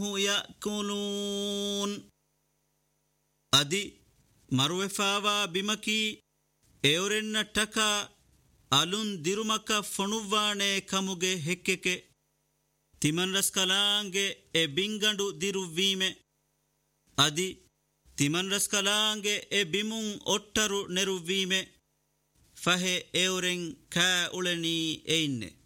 يأكلون أدي مروفاوا بمكي එවරෙන්න ටකා අලුන් දිරුමක ෆොනුවානේ කමුගේ හෙක්කෙකෙ තිමන් රස් කලාංගේ එ බිංගඩු දිරුවීමෙ අදි තිමන් රස් කලාංගේ එ බිමුන් ඔට්ටරු නෙරුවීමෙ ෆහෙ එවරෙන් කෑ උලනී එයින්නේ